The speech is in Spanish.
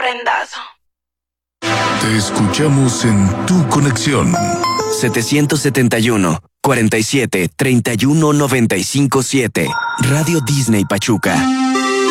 prendazo. Te escuchamos en tu conexión. 771 47 31 95 7. Radio Disney Pachuca.